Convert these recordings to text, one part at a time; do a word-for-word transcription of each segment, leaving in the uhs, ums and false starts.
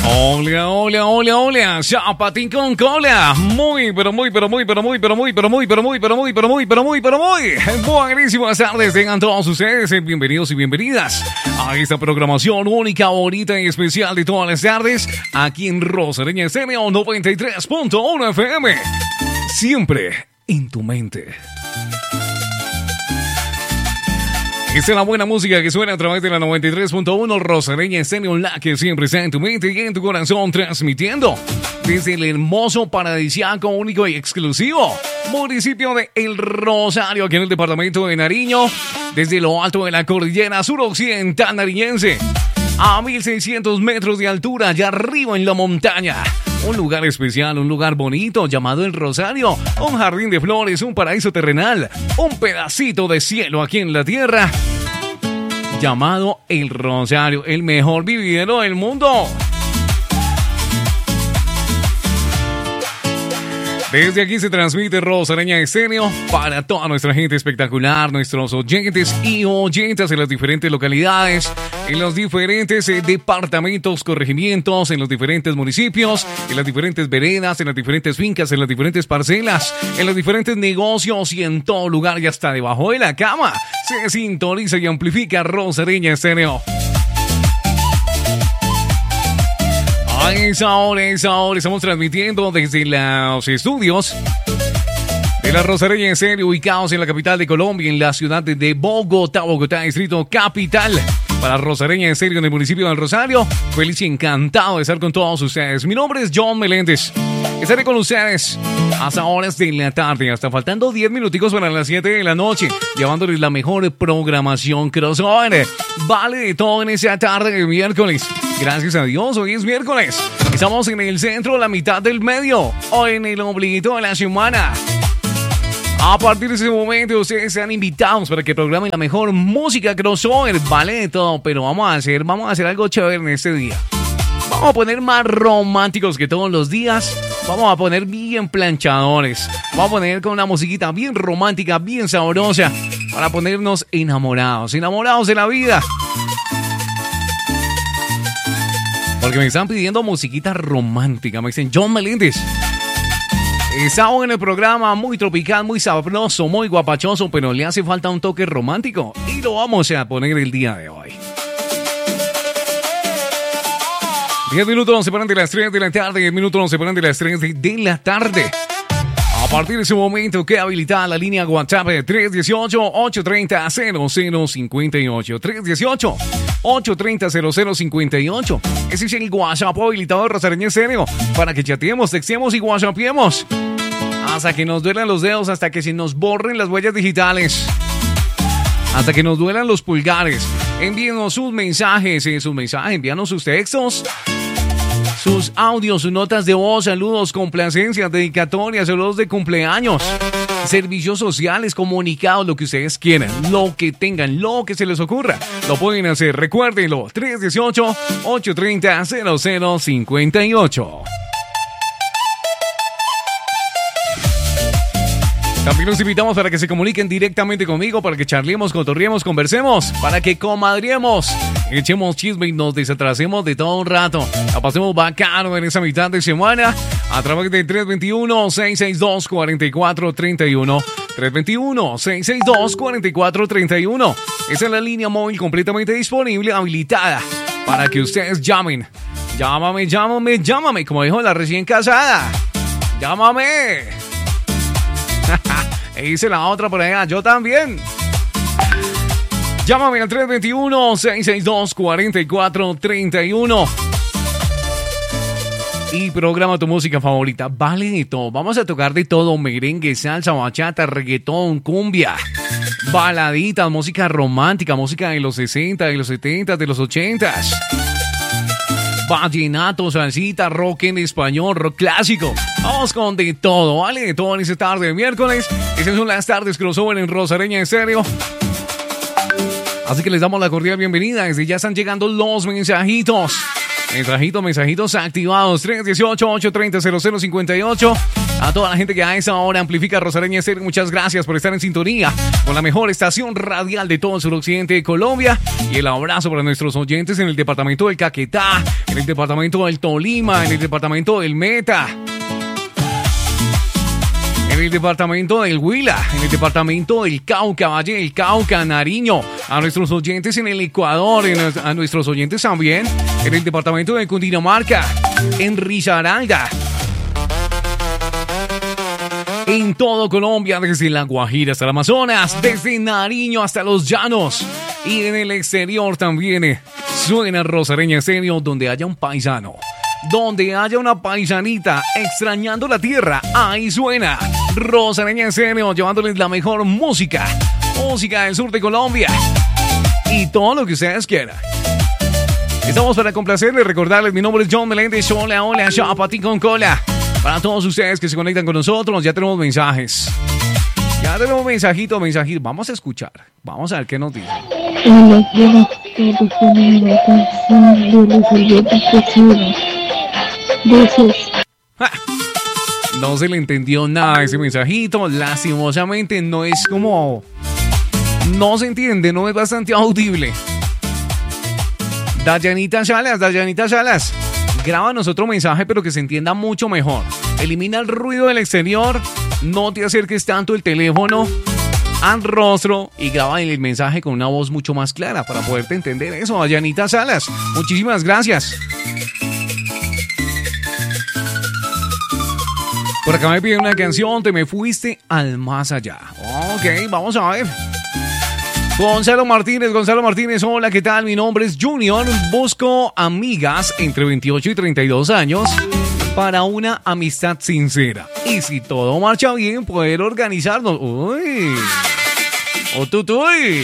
Hola, hola, hola, hola, chapatín con cola. Muy, pero muy, pero muy, pero muy, pero muy, pero muy, pero muy, pero muy, pero muy, pero muy, pero muy. Buenísimas tardes, tengan todos ustedes bienvenidos y bienvenidas a esta programación única, bonita y especial de todas las tardes aquí en Rosareña Estéreo noventa y tres punto uno F M. Siempre en tu mente. Esta es la buena música que suena a través de la noventa y tres punto uno Rosareña Estéreo, la que siempre está en tu mente y en tu corazón, transmitiendo desde el hermoso, paradisíaco, único y exclusivo municipio de El Rosario, aquí en el departamento de Nariño, desde lo alto de la cordillera suroccidental nariñense, a mil seiscientos metros de altura, allá arriba en la montaña. Un lugar especial, un lugar bonito llamado El Rosario, un jardín de flores, un paraíso terrenal, un pedacito de cielo aquí en la tierra, llamado El Rosario, el mejor vividero del mundo. Desde aquí se transmite Rosareña Estéreo para toda nuestra gente espectacular, nuestros oyentes y oyentas en las diferentes localidades, en los diferentes eh, departamentos, corregimientos, en los diferentes municipios, en las diferentes veredas, en las diferentes fincas, en las diferentes parcelas, en los diferentes negocios y en todo lugar y hasta debajo de la cama. Se sintoniza y amplifica Rosareña Estéreo. A esa hora, a esa hora estamos transmitiendo desde los estudios de la Rosareña Estéreo, ubicados en la capital de Colombia, en la ciudad de Bogotá, Bogotá, distrito capital. Para Rosareña Estéreo en el municipio del Rosario, feliz y encantado de estar con todos ustedes. Mi nombre es John Meléndez. Estaré con ustedes hasta horas de la tarde, hasta faltando diez minuticos para las siete de la noche, llevándoles la mejor programación crossover. Vale de todo en esa tarde de miércoles. Gracias a Dios, hoy es miércoles. Estamos en el centro, la mitad del medio, o en el ombliguito de la semana. A partir de ese momento, ustedes sean invitados para que programen la mejor música crossover. Vale de todo, pero vamos a hacer, vamos a hacer algo chévere en este día. Vamos a poner más románticos que todos los días. Vamos a poner bien planchadores. Vamos a poner con una musiquita bien romántica, bien sabrosa, para ponernos enamorados, enamorados de la vida. Porque me están pidiendo musiquita romántica. Me dicen, John Meléndez, estamos en el programa muy tropical, muy sabroso, muy guapachoso, pero le hace falta un toque romántico. Y lo vamos a poner el día de hoy. diez minutos nos separan de las tres de la tarde. diez minutos nos separan de las tres de la tarde. A partir de ese momento queda habilitada la línea WhatsApp de tres uno ocho, ocho tres cero, cero cero cinco ocho. tres uno ocho, ocho tres cero, cero cero cinco ocho. Ese es el WhatsApp habilitado de Rosareña Estéreo para que chateemos, textemos y whatsappiemos hasta que nos duelan los dedos, hasta que se nos borren las huellas digitales, hasta que nos duelan los pulgares. Envíenos sus mensajes, eh, sus mensajes, envíanos sus textos, sus audios, sus notas de voz, saludos, complacencias, dedicatorias, saludos de cumpleaños, servicios sociales, comunicados, lo que ustedes quieran, lo que tengan, lo que se les ocurra, lo pueden hacer. Recuérdenlo, tres uno ocho, ocho tres cero, cero cero cinco ocho. También los invitamos para que se comuniquen directamente conmigo, para que charlemos, cotorriemos, conversemos, para que comadriemos, echemos chisme y nos desatrasemos de todo un rato. La pasemos bacano en esa mitad de semana a través de tres dos uno, seis seis dos, cuatro cuatro tres uno. tres dos uno, seis seis dos, cuatro cuatro tres uno. Esa es la línea móvil completamente disponible, habilitada, para que ustedes llamen. Llámame, llámame, llámame, como dijo la recién casada. Llámame. E hice la otra por allá, yo también. Llámame al tres dos uno, seis seis dos, cuatro cuatro tres uno y programa tu música favorita. Vale de todo, vamos a tocar de todo: merengue, salsa, bachata, reggaetón, cumbia, baladitas, música romántica, música de los sesenta, de los setenta, de los ochenta, vallenato, salsita, rock en español, rock clásico. Vamos con de todo, ¿vale? De todo en esta tarde de miércoles. Esas son las tardes crossover en Rosareña Estéreo. Así que les damos la cordial bienvenida. Desde ya están llegando los mensajitos. Mensajitos, mensajitos activados. tres uno ocho, ocho tres cero, cero cero cinco ocho. A toda la gente que a esa hora amplifica Rosareña Estéreo, muchas gracias por estar en sintonía con la mejor estación radial de todo el suroccidente de Colombia. Y el abrazo para nuestros oyentes en el departamento del Caquetá, en el departamento del Tolima, en el departamento del Meta, en el departamento del Huila, en el departamento del Cauca, Valle del Cauca, Nariño, a nuestros oyentes en el Ecuador, en, a nuestros oyentes también en el departamento de Cundinamarca, en Risaralda, en todo Colombia, desde La Guajira hasta el Amazonas, desde Nariño hasta los Llanos, y en el exterior también eh, suena Rosareña Estéreo, donde haya un paisano, donde haya una paisanita extrañando la tierra, ahí suena Rosareña Estéreo, llevándoles la mejor música, música del sur de Colombia y todo lo que ustedes quieran. Estamos para complacerles, recordarles, mi nombre es John Meléndez, hola, hola, Chapati con cola. Para todos ustedes que se conectan con nosotros, ya tenemos mensajes. Ya tenemos mensajito, mensajito. Vamos a escuchar, vamos a ver qué nos dicen. Hola, buenas tardes, una canción de los servilletas cocidas. Besos. ¡Ja! No se le entendió nada a ese mensajito. Lastimosamente no es como... No se entiende, no es bastante audible. Dayanita Salas, Dayanita Salas, grábanos otro mensaje pero que se entienda mucho mejor. Elimina el ruido del exterior, no te acerques tanto el teléfono al rostro y graba el mensaje con una voz mucho más clara para poderte entender eso, Dayanita Salas. Muchísimas gracias. Por acá me piden una canción, Te me fuiste al más allá. Ok, vamos a ver. Gonzalo Martínez, Gonzalo Martínez, hola, ¿qué tal? Mi nombre es Junior, busco amigas entre veintiocho y treinta y dos años para una amistad sincera. Y si todo marcha bien, poder organizarnos. Uy, o tutuy.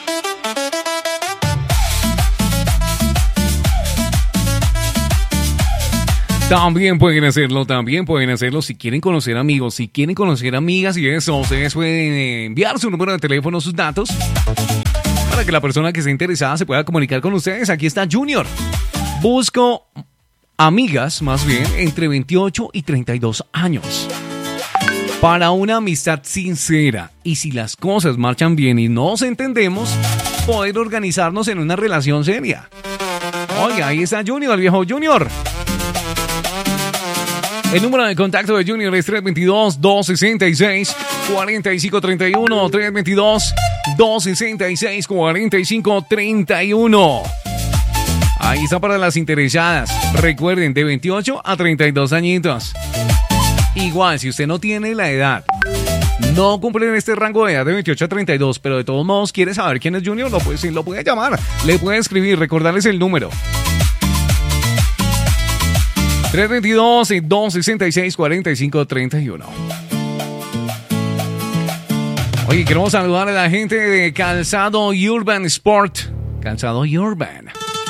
También pueden hacerlo, también pueden hacerlo si quieren conocer amigos, si quieren conocer amigas y eso, ustedes pueden enviar su número de teléfono, sus datos, para que la persona que esté interesada se pueda comunicar con ustedes. Aquí está Junior. Busco amigas, más bien, entre veintiocho y treinta y dos años, para una amistad sincera. Y si las cosas marchan bien y nos entendemos, poder organizarnos en una relación seria. Oye, ahí está Junior, el viejo Junior. El número de contacto de Junior es tres dos dos, dos seis seis, cuatro cinco tres uno, tres dos dos, dos seis seis, cuatro cinco tres uno. Ahí está para las interesadas. Recuerden, de veintiocho a treinta y dos añitos. Igual, si usted no tiene la edad, no cumple en este rango de edad de veintiocho a treinta y dos, pero de todos modos quiere saber quién es Junior, lo puede, sí, lo puede llamar, le puede escribir, recordarles el número. tres dos dos, dos seis seis, cuatro cinco tres uno. Oye, queremos saludar a la gente de Calzado Urban Sport. Calzado Urban.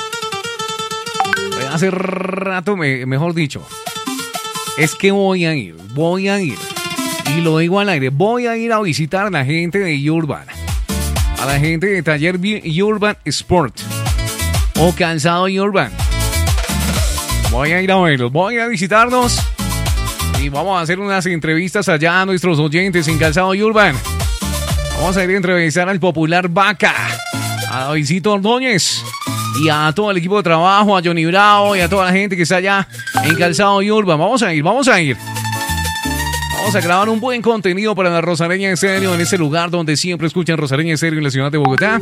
Hace rato, me, mejor dicho, es que voy a ir, voy a ir. Y lo digo al aire, voy a ir a visitar a la gente de Urban. A la gente de Taller Urban Sport. O Calzado Urban. Voy a ir a verlos, voy a visitarnos y vamos a hacer unas entrevistas allá a nuestros oyentes en Calzado Urban. Vamos a ir a entrevistar al popular Vaca, a Davidcito Ordóñez y a todo el equipo de trabajo, a Johnny Bravo y a toda la gente que está allá en Calzado Urban. Vamos a ir, vamos a ir. Vamos a grabar un buen contenido para la Rosareña Estéreo en ese lugar donde siempre escuchan Rosareña Estéreo en la ciudad de Bogotá.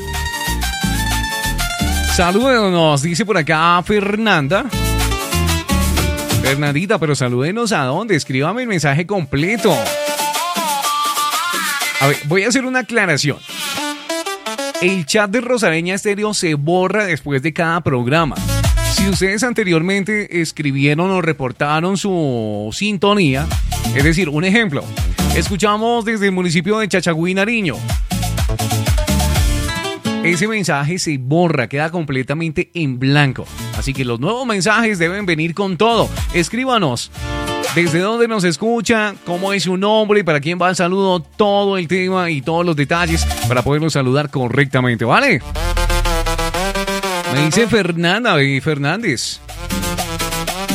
Salúdenos, dice por acá Fernanda. Fernandita, pero salúdenos a dónde, escríbame el mensaje completo. A ver, voy a hacer una aclaración. El chat de Rosareña Estéreo se borra después de cada programa. Si ustedes anteriormente escribieron o reportaron su sintonía, es decir, un ejemplo, escuchamos desde el municipio de Chachagüí, Nariño. Ese mensaje se borra, queda completamente en blanco. Así que los nuevos mensajes deben venir con todo. Escríbanos desde dónde nos escucha, cómo es su nombre y para quién va el saludo, todo el tema y todos los detalles para poderlos saludar correctamente, ¿vale? Me dice Fernanda y Fernández.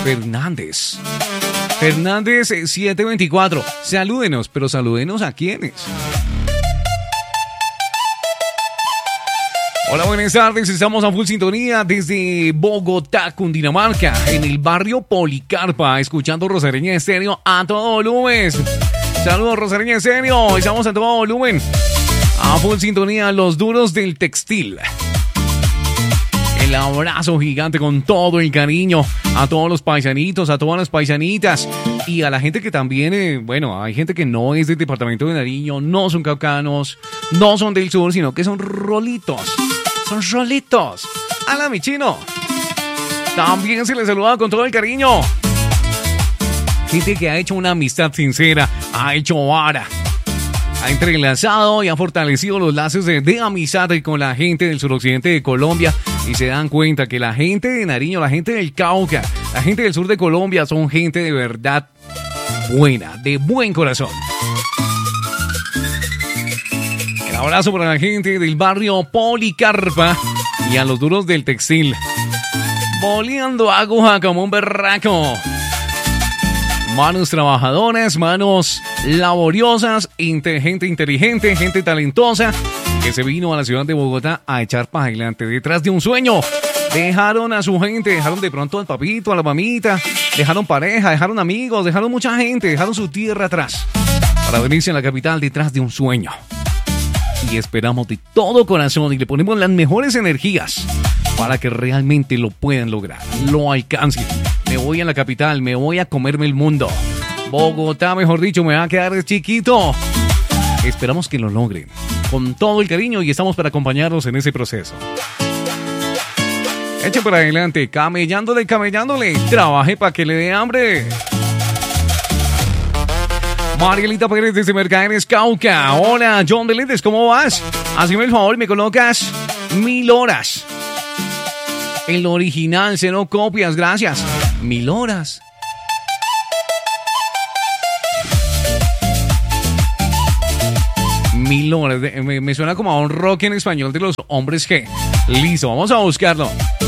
Fernández. Fernández setecientos veinticuatro. Salúdenos, pero salúdenos a quiénes. Hola, buenas tardes. Estamos a full sintonía desde Bogotá, Cundinamarca, en el barrio Policarpa, escuchando Rosareña Estéreo a todo volumen. Saludos, Rosareña Estéreo. Estamos a todo volumen. A full sintonía, los duros del textil. El abrazo gigante con todo el cariño a todos los paisanitos, a todas las paisanitas y a la gente que también, eh, bueno, hay gente que no es del departamento de Nariño, no son caucanos, no son del sur, sino que son rolitos. Son rolitos. ¡Hala, mi chino! También se les saluda con todo el cariño. Gente que ha hecho una amistad sincera, ha hecho vara. Ha entrelazado y ha fortalecido los lazos de, de amistad con la gente del suroccidente de Colombia y se dan cuenta que la gente de Nariño, la gente del Cauca, la gente del sur de Colombia son gente de verdad buena, de buen corazón. El abrazo para la gente del barrio Policarpa y a los duros del textil. Boleando aguja como un berraco. Manos trabajadoras, manos laboriosas, inte- gente inteligente, gente talentosa que se vino a la ciudad de Bogotá a echar para adelante detrás de un sueño. Dejaron a su gente, dejaron de pronto al papito, a la mamita, dejaron pareja, dejaron amigos, dejaron mucha gente, dejaron su tierra atrás para venirse a la capital detrás de un sueño. Y esperamos de todo corazón y le ponemos las mejores energías para que realmente lo puedan lograr, lo alcancen. Me voy a la capital, me voy a comerme el mundo. Bogotá, mejor dicho, me va a quedar chiquito. Esperamos que lo logren con todo el cariño y estamos para acompañarlos en ese proceso. Eche para adelante, camellándole, camellándole. Trabaje para que le dé hambre. Marielita Pérez desde Mercaderes Cauca. Hola, John Delentes, ¿cómo vas? Hazme el favor, me colocas mil horas. El original, cero copias, gracias. Mil horas. Mil horas. Me, me suena como a un rock en español de los hombres G. Listo, vamos a buscarlo.